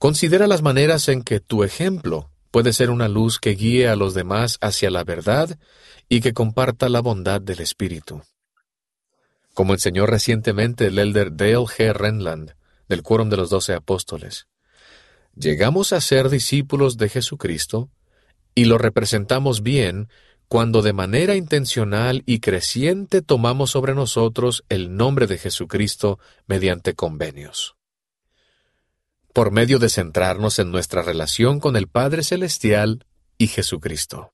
Considera las maneras en que tu ejemplo puede ser una luz que guíe a los demás hacia la verdad y que comparta la bondad del Espíritu. Como enseñó recientemente el elder Dale G. Renland, del Quórum de los 12 Apóstoles, llegamos a ser discípulos de Jesucristo y lo representamos bien cuando de manera intencional y creciente tomamos sobre nosotros el nombre de Jesucristo mediante convenios. Por medio de centrarnos en nuestra relación con el Padre Celestial y Jesucristo.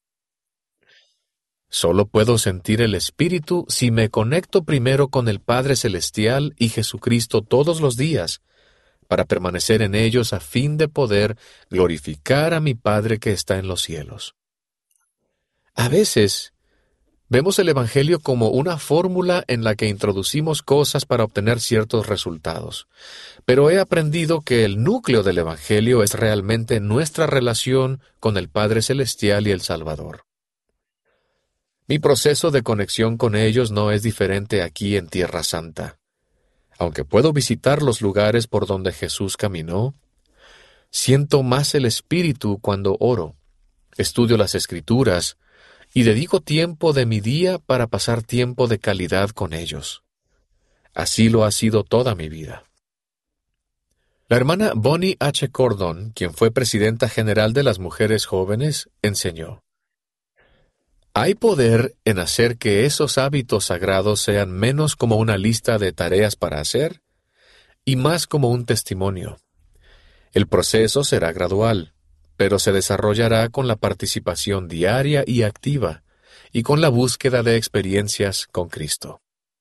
Solo puedo sentir el Espíritu si me conecto primero con el Padre Celestial y Jesucristo todos los días, para permanecer en ellos a fin de poder glorificar a mi Padre que está en los cielos. A veces, vemos el Evangelio como una fórmula en la que introducimos cosas para obtener ciertos resultados, pero he aprendido que el núcleo del Evangelio es realmente nuestra relación con el Padre Celestial y el Salvador. Mi proceso de conexión con ellos no es diferente aquí en Tierra Santa. Aunque puedo visitar los lugares por donde Jesús caminó, siento más el Espíritu cuando oro, estudio las Escrituras y dedico tiempo de mi día para pasar tiempo de calidad con ellos. Así lo ha sido toda mi vida. La hermana Bonnie H. Cordon, quien fue presidenta general de las mujeres jóvenes, enseñó: hay poder en hacer que esos hábitos sagrados sean menos como una lista de tareas para hacer y más como un testimonio. El proceso será gradual, pero se desarrollará con la participación diaria y activa y con la búsqueda de experiencias con Cristo.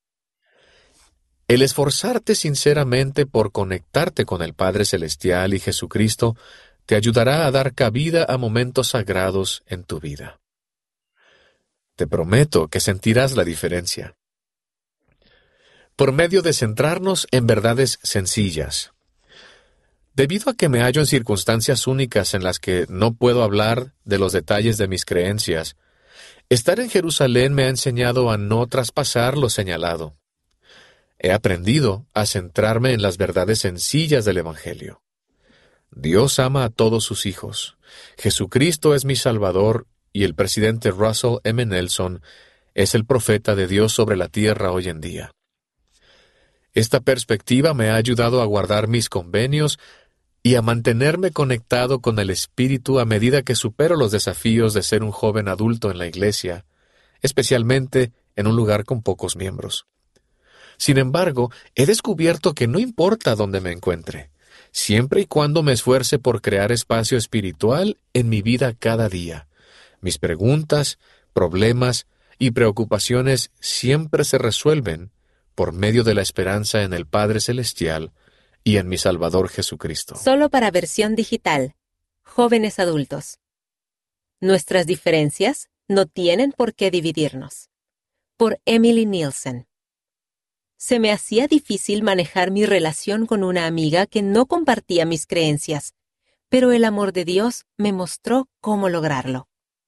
El esforzarte sinceramente por conectarte con el Padre Celestial y Jesucristo te ayudará a dar cabida a momentos sagrados en tu vida. Te prometo que sentirás la diferencia. Por medio de centrarnos en verdades sencillas. Debido a que me hallo en circunstancias únicas en las que no puedo hablar de los detalles de mis creencias, estar en Jerusalén me ha enseñado a no traspasar lo señalado. He aprendido a centrarme en las verdades sencillas del Evangelio. Dios ama a todos sus hijos. Jesucristo es mi Salvador y el presidente Russell M. Nelson es el profeta de Dios sobre la tierra hoy en día. Esta perspectiva me ha ayudado a guardar mis convenios y a mantenerme conectado con el Espíritu a medida que supero los desafíos de ser un joven adulto en la iglesia, especialmente en un lugar con pocos miembros. Sin embargo, he descubierto que no importa dónde me encuentre, siempre y cuando me esfuerce por crear espacio espiritual en mi vida cada día. Mis preguntas, problemas y preocupaciones siempre se resuelven por medio de la esperanza en el Padre Celestial y en mi Salvador Jesucristo. Solo para versión digital. Jóvenes adultos. Nuestras diferencias no tienen por qué dividirnos. Por Emily Nielsen. Se me hacía difícil manejar mi relación con una amiga que no compartía mis creencias, pero el amor de Dios me mostró cómo lograrlo.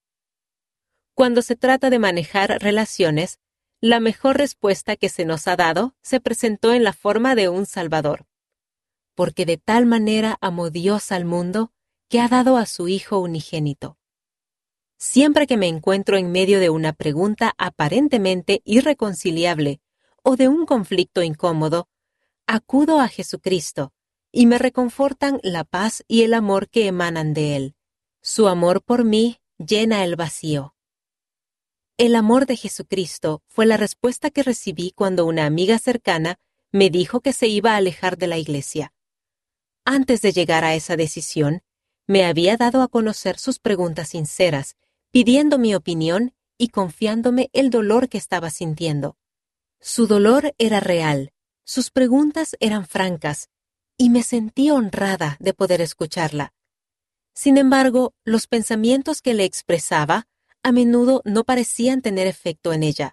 Cuando se trata de manejar relaciones, la mejor respuesta que se nos ha dado se presentó en la forma de un Salvador. Porque de tal manera amó Dios al mundo que ha dado a su Hijo unigénito. Siempre que me encuentro en medio de una pregunta aparentemente irreconciliable o de un conflicto incómodo, acudo a Jesucristo y me reconfortan la paz y el amor que emanan de Él. Su amor por mí llena el vacío. El amor de Jesucristo fue la respuesta que recibí cuando una amiga cercana me dijo que se iba a alejar de la iglesia. Antes de llegar a esa decisión, me había dado a conocer sus preguntas sinceras, pidiendo mi opinión y confiándome el dolor que estaba sintiendo. Su dolor era real, sus preguntas eran francas, y me sentí honrada de poder escucharla. Sin embargo, los pensamientos que le expresaba a menudo no parecían tener efecto en ella.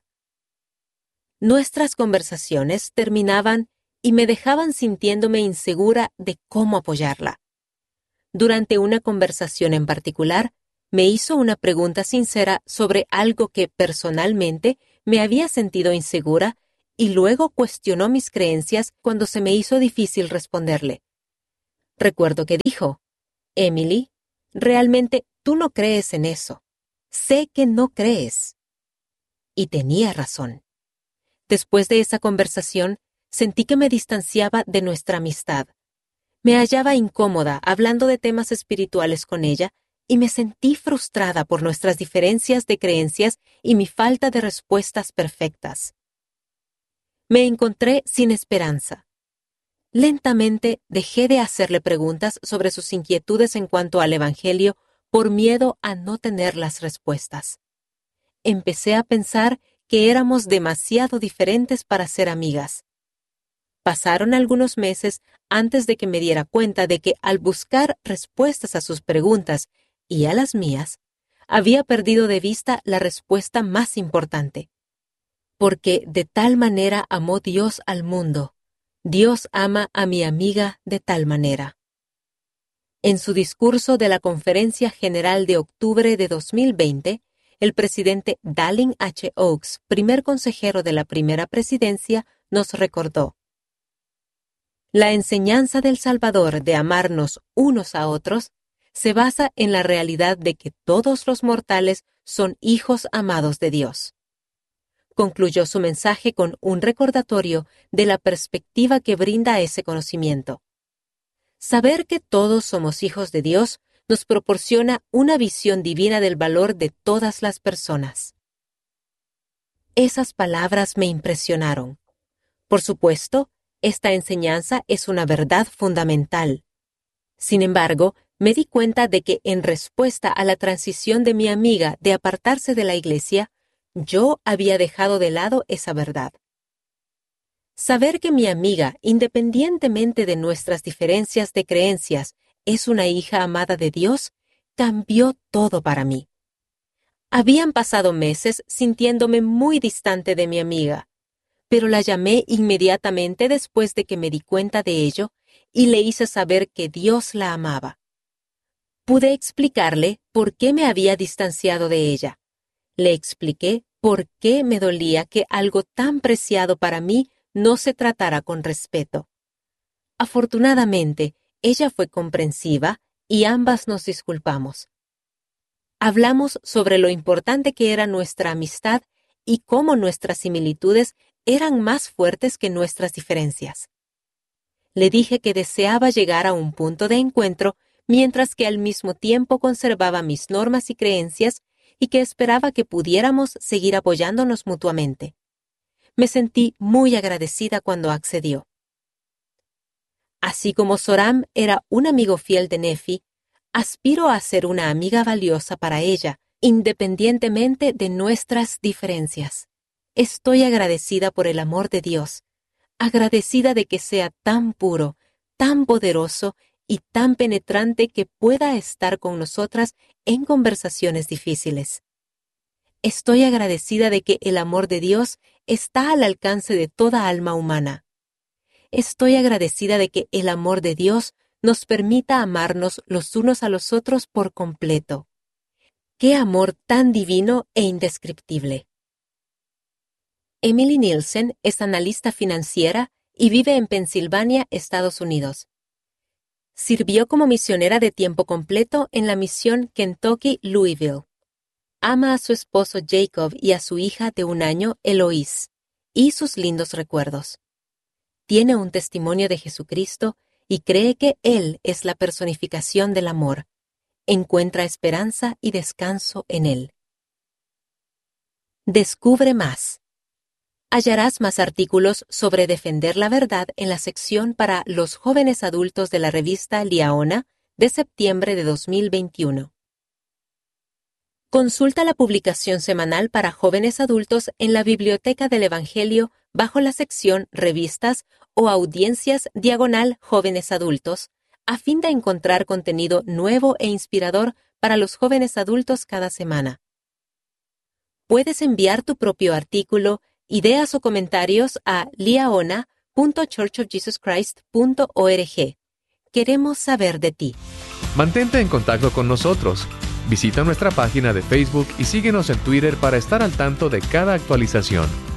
Nuestras conversaciones terminaban y me dejaban sintiéndome insegura de cómo apoyarla. Durante una conversación en particular, me hizo una pregunta sincera sobre algo que personalmente me había sentido insegura y luego cuestionó mis creencias cuando se me hizo difícil responderle. Recuerdo que dijo, Emily, realmente tú no crees en eso. Sé que no crees. Y tenía razón. Después de esa conversación, sentí que me distanciaba de nuestra amistad. Me hallaba incómoda hablando de temas espirituales con ella y me sentí frustrada por nuestras diferencias de creencias y mi falta de respuestas perfectas. Me encontré sin esperanza. Lentamente dejé de hacerle preguntas sobre sus inquietudes en cuanto al Evangelio por miedo a no tener las respuestas. Empecé a pensar que éramos demasiado diferentes para ser amigas. Pasaron algunos meses antes de que me diera cuenta de que al buscar respuestas a sus preguntas y a las mías, había perdido de vista la respuesta más importante. Porque de tal manera amó Dios al mundo, Dios ama a mi amiga de tal manera. En su discurso de la Conferencia General de octubre de 2020, el presidente Dallin H. Oaks, primer consejero de la primera presidencia, nos recordó: la enseñanza del Salvador de amarnos unos a otros se basa en la realidad de que todos los mortales son hijos amados de Dios. Concluyó su mensaje con un recordatorio de la perspectiva que brinda ese conocimiento. Saber que todos somos hijos de Dios nos proporciona una visión divina del valor de todas las personas. Esas palabras me impresionaron. Por supuesto, esta enseñanza es una verdad fundamental. Sin embargo, me di cuenta de que en respuesta a la transición de mi amiga de apartarse de la iglesia, yo había dejado de lado esa verdad. Saber que mi amiga, independientemente de nuestras diferencias de creencias, es una hija amada de Dios, cambió todo para mí. Habían pasado meses sintiéndome muy distante de mi amiga, pero la llamé inmediatamente después de que me di cuenta de ello y le hice saber que Dios la amaba. Pude explicarle por qué me había distanciado de ella. Le expliqué por qué me dolía que algo tan preciado para mí no se tratara con respeto. Afortunadamente, ella fue comprensiva y ambas nos disculpamos. Hablamos sobre lo importante que era nuestra amistad y cómo nuestras similitudes eran más fuertes que nuestras diferencias. Le dije que deseaba llegar a un punto de encuentro mientras que al mismo tiempo conservaba mis normas y creencias y que esperaba que pudiéramos seguir apoyándonos mutuamente. Me sentí muy agradecida cuando accedió. Así como Zoram era un amigo fiel de Nefi, aspiro a ser una amiga valiosa para ella, independientemente de nuestras diferencias. Estoy agradecida por el amor de Dios, agradecida de que sea tan puro, tan poderoso y tan penetrante que pueda estar con nosotras en conversaciones difíciles. Estoy agradecida de que el amor de Dios está al alcance de toda alma humana. Estoy agradecida de que el amor de Dios nos permita amarnos los unos a los otros por completo. ¡Qué amor tan divino e indescriptible! Emily Nielsen es analista financiera y vive en Pensilvania, Estados Unidos. Sirvió como misionera de tiempo completo en la misión Kentucky-Louisville. Ama a su esposo Jacob y a su hija de 1 año, Eloise, y sus lindos recuerdos. Tiene un testimonio de Jesucristo y cree que Él es la personificación del amor. Encuentra esperanza y descanso en Él. Descubre más. Hallarás más artículos sobre defender la verdad en la sección para los jóvenes adultos de la revista Liaona de septiembre de 2021. Consulta la publicación semanal para jóvenes adultos en la Biblioteca del Evangelio bajo la sección Revistas o Audiencias /Jóvenes Adultos, a fin de encontrar contenido nuevo e inspirador para los jóvenes adultos cada semana. Puedes enviar tu propio artículo, ideas o comentarios a liaona.churchofjesuschrist.org. Queremos saber de ti. Mantente en contacto con nosotros. Visita nuestra página de Facebook y síguenos en Twitter para estar al tanto de cada actualización.